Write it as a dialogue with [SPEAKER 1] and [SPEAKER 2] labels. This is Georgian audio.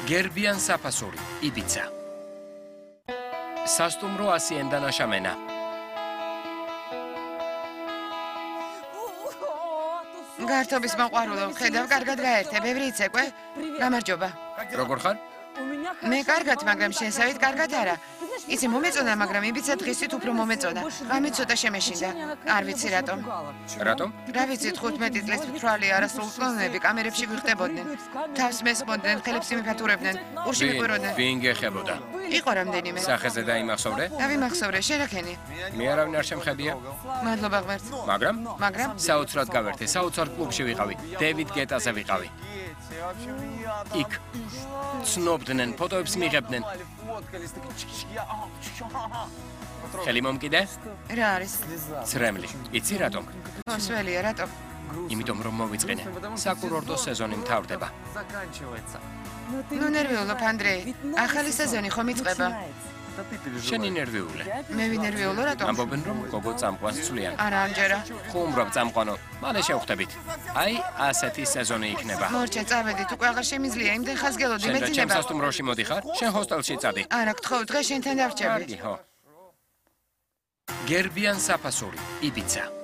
[SPEAKER 1] გერბიან საფასური, იბიცა. სასტუმრო ასიენდა ნაშამენა.
[SPEAKER 2] გართობის მოყვარულო, ხედავ, კარგად გაერთე, ბევრი იცეკვე. გამარჯობა.
[SPEAKER 1] როგორ ხარ?
[SPEAKER 2] მე კარგად, მაგრამ შენსავით კარგად არა. იცი მომეწონა, მაგრამ იბიცა დღისით უფრო მომეწონა. ღამით ცოტა შემეშინდა. არ ვიცი რატომ.
[SPEAKER 1] რატომ?
[SPEAKER 2] რა ვიცი, 15 წლის მთვრალი არასრულ კლონები კამერებში გვიხდებოდნენ. თავს მესხმოდნენ, ხელებს იმიფათურებდნენ, ყურში მიყვიროდნენ.
[SPEAKER 1] ვინ გეხებოდა?
[SPEAKER 2] იყო რამდენიმე.
[SPEAKER 1] სახეზე დაიმახსოვრე?
[SPEAKER 2] დავიმახსოვრე, შენაქენი.
[SPEAKER 1] მე არავინ არ შემხედია.
[SPEAKER 2] მადლობა ღმერთს.
[SPEAKER 1] მაგრამ საოცრად გავერთე, საოცარ კლუბში ვიყავი, დევიდ გეტაზე ვიყავი. იქ ცნობდნენ, ფოტოებს მიღებდნენ. ხელი მომკიდე?
[SPEAKER 2] რა არის?
[SPEAKER 1] ცრემლი. იცი რატომ?
[SPEAKER 2] მოსველია, რატომ?
[SPEAKER 1] იმიტომ რომ მოვიწყინე. საკურორტო სეზონი მთავრდება.
[SPEAKER 2] ნუ ნერვიულობ, ანდრეი. ახალი სეზონი ხომ იწყება?
[SPEAKER 1] შენი ნერვიულე.
[SPEAKER 2] მე ვინერვიულო, რატომ?
[SPEAKER 1] ამბობენ რომ გოგო წამყვანს ცვლიან.
[SPEAKER 2] არა, ამჯერა.
[SPEAKER 1] ხუმრობ წამყვანო. მალე შევხვდებით. აი, ასეთი სეზონი იქნება.
[SPEAKER 2] მორჩა, წავედით, უკვე აღარ შემიძლია, იმდენ ხაზგელოდი,
[SPEAKER 1] შენ რა ჩემს
[SPEAKER 2] მეძინება.
[SPEAKER 1] სასტუმროში მოდიხარ? შენ ჰოსტელში წადი.
[SPEAKER 2] არა, გთხოვ, დღეს შენთან დავრჩები.
[SPEAKER 1] კარგი, ხო. გერბიან საფასური, იბიცა.